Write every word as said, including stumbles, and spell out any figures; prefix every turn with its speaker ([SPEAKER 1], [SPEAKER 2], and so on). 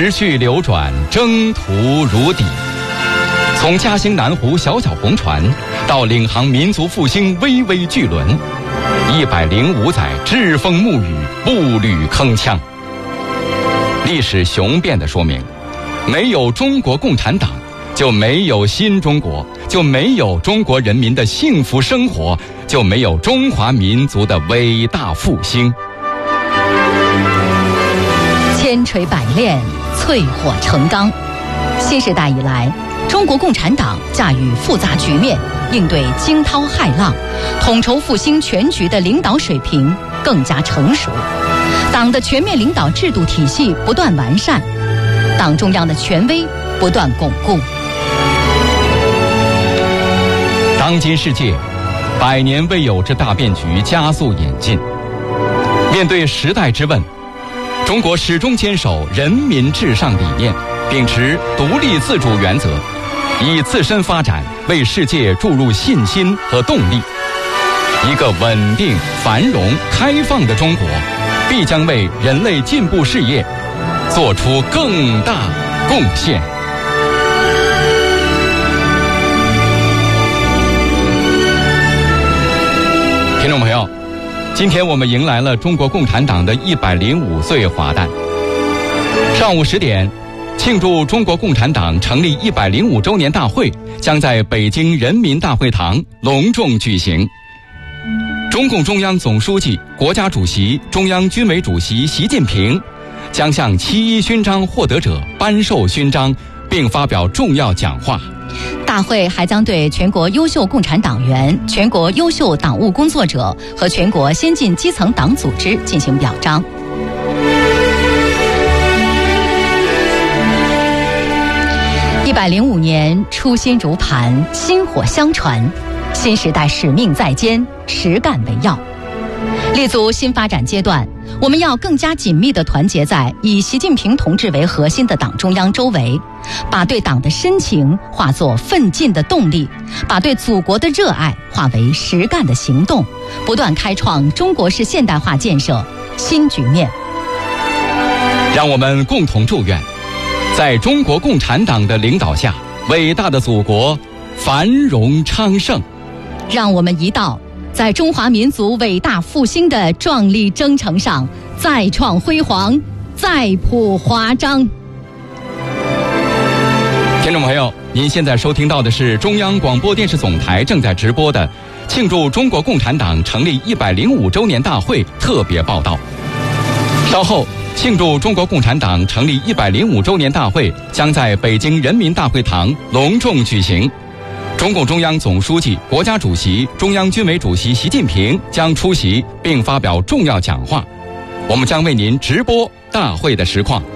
[SPEAKER 1] 时序流转，征途如砥。从嘉兴南湖小小红船，到领航民族复兴巍巍巨轮，一百零五载栉风沐雨，步履铿锵。历史雄辩地说明，没有中国共产党，就没有新中国，就没有中国人民的幸福生活，就没有中华民族的伟大复兴。
[SPEAKER 2] 千锤百炼，淬火成钢。新时代以来，中国共产党驾驭复杂局面，应对惊涛骇浪，统筹复兴全局的领导水平更加成熟。党的全面领导制度体系不断完善，党中央的权威不断巩固。
[SPEAKER 1] 当今世界，百年未有之大变局加速演进。面对时代之问，中国始终坚守人民至上理念，秉持独立自主原则，以自身发展为世界注入信心和动力。一个稳定、繁荣、开放的中国，必将为人类进步事业做出更大贡献。听众朋友，今天我们迎来了中国共产党的一百零五岁华诞。上午十点，庆祝中国共产党成立一百零五周年大会将在北京人民大会堂隆重举行。中共中央总书记、国家主席、中央军委主席习近平将向七一勋章获得者颁授勋章，并发表重要讲话。
[SPEAKER 2] 大会还将对全国优秀共产党员、全国优秀党务工作者和全国先进基层党组织进行表彰。一百零五年，初心如磐，薪火相传。新时代使命在肩，实干为要。立足新发展阶段，我们要更加紧密地团结在以习近平同志为核心的党中央周围，把对党的深情化作奋进的动力，把对祖国的热爱化为实干的行动，不断开创中国式现代化建设新局面。
[SPEAKER 1] 让我们共同祝愿，在中国共产党的领导下，伟大的祖国繁荣昌盛。
[SPEAKER 2] 让我们一道在中华民族伟大复兴的壮丽征程上再创辉煌，再谱华章。
[SPEAKER 1] 听众朋友，您现在收听到的是中央广播电视总台正在直播的庆祝中国共产党成立一百零五周年大会特别报道。稍后，庆祝中国共产党成立一百零五周年大会将在北京人民大会堂隆重举行。中共中央总书记、国家主席、中央军委主席习近平将出席并发表重要讲话。我们将为您直播大会的实况。